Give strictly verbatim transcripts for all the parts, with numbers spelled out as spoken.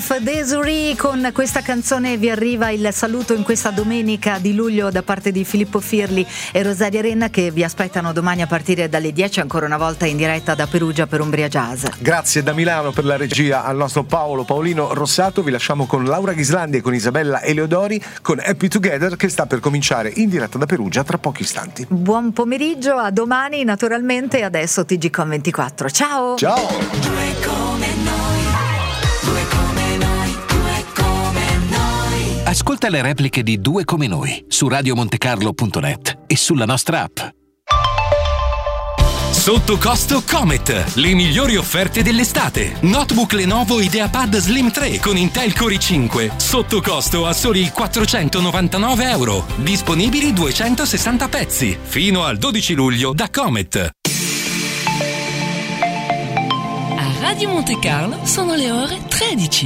Life, Desiree, con questa canzone vi arriva il saluto in questa domenica di luglio da parte di Filippo Firli e Rosaria Renna, che vi aspettano domani a partire dalle dieci ancora una volta in diretta da Perugia per Umbria Jazz. Grazie da Milano per la regia al nostro Paolo Paolino Rossato. Vi lasciamo con Laura Ghislandi e con Isabella Eleodori con Happy Together, che sta per cominciare in diretta da Perugia tra pochi istanti. Buon pomeriggio, a domani naturalmente, e adesso T G Com ventiquattro. Ciao! Ciao! Due come noi, due come noi, due come noi. Ascolta le repliche di Due come noi su radio montecarlo punto net e sulla nostra app. Sotto costo Comet, le migliori offerte dell'estate. Notebook Lenovo IdeaPad Slim tre con Intel Core i cinque, sotto costo a soli quattrocentonovantanove euro. Disponibili duecentosessanta pezzi, fino al dodici luglio da Comet. A Radio Monte Carlo sono le ore tredici.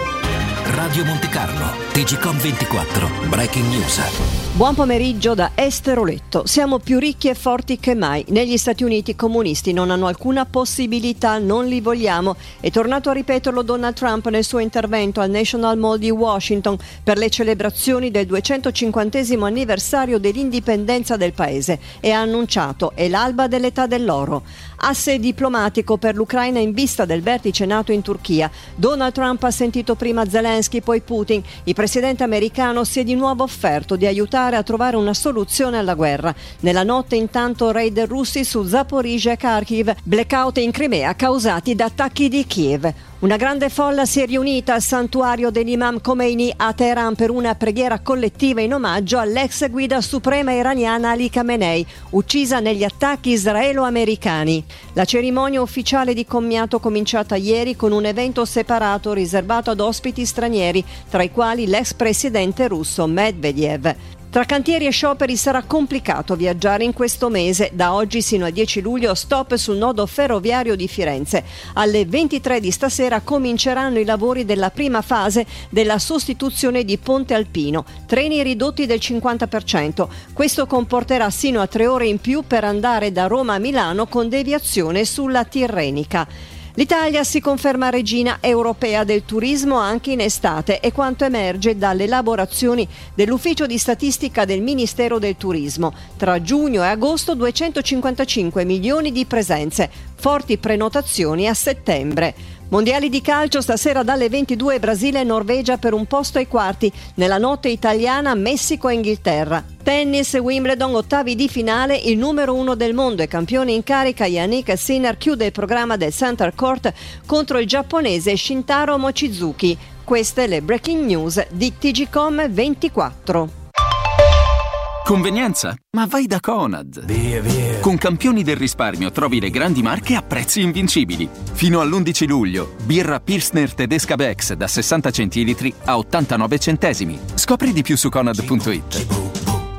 Radio Monte Carlo, T G Com ventiquattro, Breaking News. Buon pomeriggio da Esteroletto. Siamo più ricchi e forti che mai. Negli Stati Uniti i comunisti non hanno alcuna possibilità, non li vogliamo. È tornato a ripeterlo Donald Trump nel suo intervento al National Mall di Washington per le celebrazioni del duecentocinquantesimo anniversario dell'indipendenza del paese e ha annunciato: è l'alba dell'età dell'oro. Asse diplomatico per l'Ucraina in vista del vertice NATO in Turchia. Donald Trump ha sentito prima Zelensky, poi Putin. Il presidente americano si è di nuovo offerto di aiutare a trovare una soluzione alla guerra. Nella notte intanto raid russi su Zaporizhzhia e Kharkiv, blackout in Crimea causati da attacchi di Kiev. Una grande folla si è riunita al santuario dell'Imam Khomeini a Teheran per una preghiera collettiva in omaggio all'ex guida suprema iraniana Ali Khamenei, uccisa negli attacchi israelo-americani. La cerimonia ufficiale di commiato cominciata ieri con un evento separato riservato ad ospiti stranieri, tra i quali l'ex presidente russo Medvedev. Tra cantieri e scioperi sarà complicato viaggiare in questo mese. Da oggi sino al dieci luglio stop sul nodo ferroviario di Firenze. Alle ventitré di stasera cominceranno i lavori della prima fase della sostituzione di Ponte Alpino. Treni ridotti del cinquanta per cento. Questo comporterà sino a tre ore in più per andare da Roma a Milano con deviazione sulla Tirrenica. L'Italia si conferma regina europea del turismo anche in estate, è quanto emerge dalle elaborazioni dell'Ufficio di Statistica del Ministero del Turismo. Tra giugno e agosto duecentocinquantacinque milioni di presenze, forti prenotazioni a settembre. Mondiali di calcio stasera dalle ventidue Brasile e Norvegia per un posto ai quarti. Nella notte italiana Messico e Inghilterra. Tennis Wimbledon, ottavi di finale, il numero uno del mondo e campione in carica Yannick Sinner chiude il programma del Center Court contro il giapponese Shintaro Mochizuki. Queste le breaking news di T G Com ventiquattro. Convenienza? Ma vai da Conad! Via, via! Con Campioni del Risparmio trovi le grandi marche a prezzi invincibili. Fino all'undici luglio, birra Pilsner Tedesca Becks da sessanta centilitri a ottantanove centesimi. Scopri di più su conad punto it.